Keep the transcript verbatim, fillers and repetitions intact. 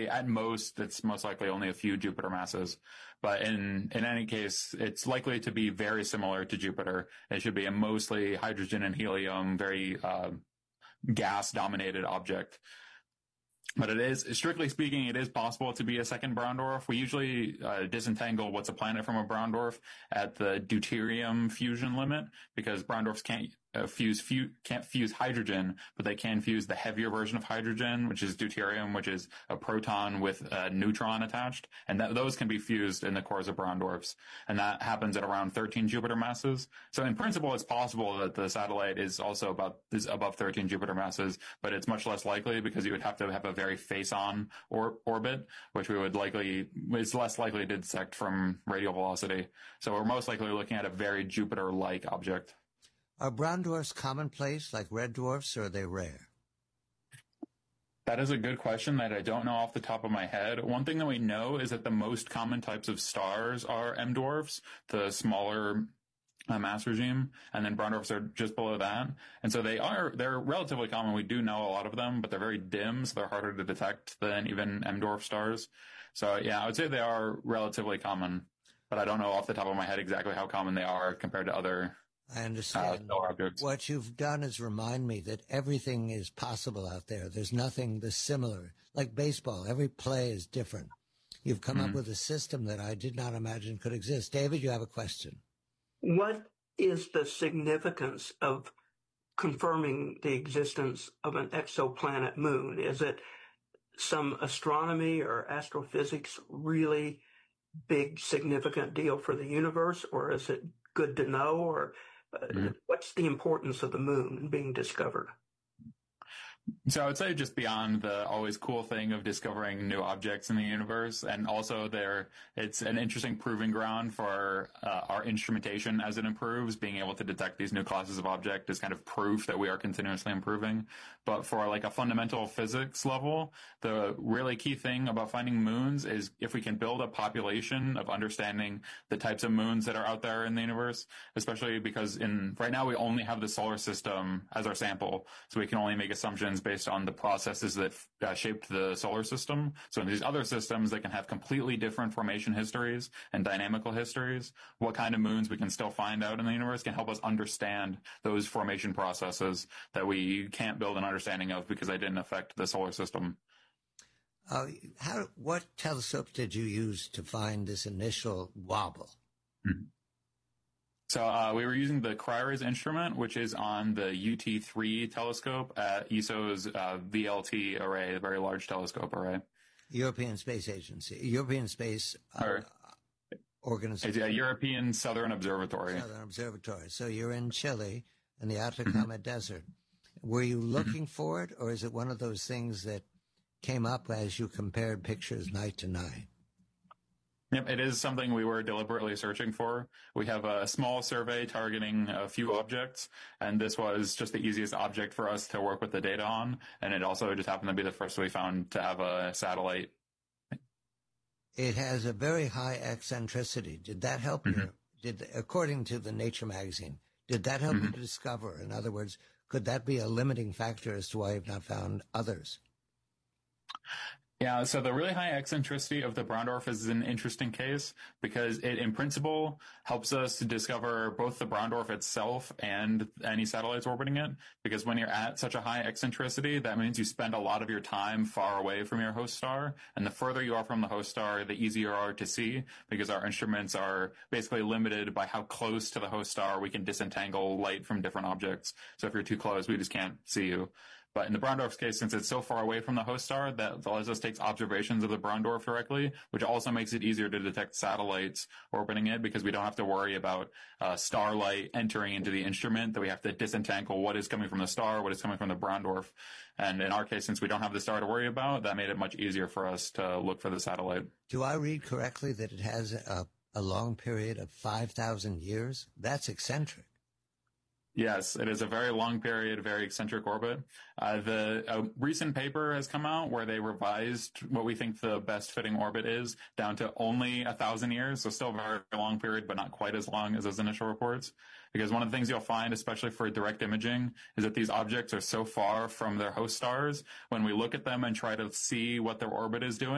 likely, at most, it's most likely only a few Jupiter masses. But in, in any case, it's likely to be very similar to Jupiter. It should be a mostly hydrogen and helium, very uh, gas-dominated object. But it is, strictly speaking, it is possible to be a second brown dwarf. We usually uh, disentangle what's a planet from a brown dwarf at the deuterium fusion limit, because brown dwarfs can't uh, fuse, fu- can't fuse hydrogen, but they can fuse the heavier version of hydrogen, which is deuterium, which is a proton with a neutron attached. And that, those can be fused in the cores of brown dwarfs. And that happens at around thirteen Jupiter masses. So in principle, it's possible that the satellite is also about, is above thirteen Jupiter masses, but it's much less likely because you would have to have a very face-on or orbit, which we would likely, is less likely to detect from radial velocity. So we're most likely looking at a very Jupiter-like object. Are brown dwarfs commonplace like red dwarfs, or are they rare? That is a good question that I don't know off the top of my head. One thing that we know is that the most common types of stars are M dwarfs, the smaller uh, mass regime, and then brown dwarfs are just below that. And so they are, they're relatively common. We do know a lot of them, but they're very dim, so they're harder to detect than even M dwarf stars. So yeah, I would say they are relatively common, but I don't know off the top of my head exactly how common they are compared to other I understand. Uh, objects. What you've done is remind me that everything is possible out there. There's nothing that's similar. Like baseball, every play is different. You've come mm-hmm. up with a system that I did not imagine could exist. David, you have a question. What is the significance of confirming the existence of an exoplanet moon? Is it some astronomy or astrophysics really big, significant deal for the universe, or is it good to know, or uh, mm-hmm. what's the importance of the moon being discovered? So I would say just beyond the always cool thing of discovering new objects in the universe, and also there, it's an interesting proving ground for uh, our instrumentation as it improves. Being able to detect these new classes of object is kind of proof that we are continuously improving. But for like a fundamental physics level, the really key thing about finding moons is if we can build a population of understanding the types of moons that are out there in the universe, especially because in right now we only have the solar system as our sample, so we can only make assumptions based on the processes that uh, shaped the solar system. So in these other systems, they can have completely different formation histories and dynamical histories. What kind of moons we can still find out in the universe can help us understand those formation processes that we can't build an understanding of because they didn't affect the solar system. Uh, how, what telescopes did you use to find this initial wobble? Mm-hmm. So uh, we were using the Cryo-RAYS instrument, which is on the U T three telescope at E S O's uh, V L T array, the Very Large Telescope Array. European Space Agency, European Space uh, Organization. It's a European Southern Observatory. Southern Observatory. So you're in Chile in the Atacama mm-hmm. Desert. Were you looking mm-hmm. for it, or is it one of those things that came up as you compared pictures night to night? Yep, it is something we were deliberately searching for. We have a small survey targeting a few objects, and this was just the easiest object for us to work with the data on, and it also just happened to be the first we found to have a satellite. It has a very high eccentricity. Did that help mm-hmm. you? Did, according to the Nature magazine, did that help mm-hmm. you to discover? In other words, could that be a limiting factor as to why you've not found others? Yeah, so the really high eccentricity of the brown dwarf is an interesting case because it, in principle, helps us to discover both the brown dwarf itself and any satellites orbiting it. Because when you're at such a high eccentricity, that means you spend a lot of your time far away from your host star. And the further you are from the host star, the easier you are to see because our instruments are basically limited by how close to the host star we can disentangle light from different objects. So if you're too close, we just can't see you. But in the brown dwarf's case, since it's so far away from the host star, that allows us to take observations of the brown dwarf directly, which also makes it easier to detect satellites orbiting it because we don't have to worry about uh, starlight entering into the instrument, that we have to disentangle what is coming from the star, what is coming from the brown dwarf. And in our case, since we don't have the star to worry about, that made it much easier for us to look for the satellite. Do I read correctly that it has a, a long period of five thousand years? That's eccentric. Yes, it is a very long period, very eccentric orbit. Uh, the a recent paper has come out where they revised what we think the best fitting orbit is down to only a thousand years. So still a very long period, but not quite as long as those initial reports. Because one of the things you'll find, especially for direct imaging, is that these objects are so far from their host stars. When we look at them and try to see what their orbit is doing,